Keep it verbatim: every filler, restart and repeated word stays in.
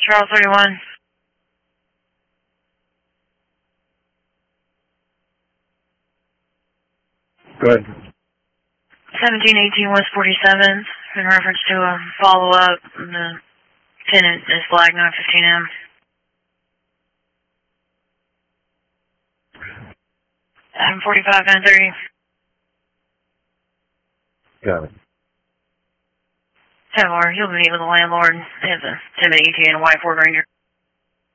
Charles thirty-one. Go ahead. seventeen eighteen West forty-seventh, in reference to a follow-up. The tenant is flag nine fifteen M. seven forty-five nine thirty. Got it. ten more. You'll meet with the landlord. He has a ten minute E T A and a white Ford Ranger.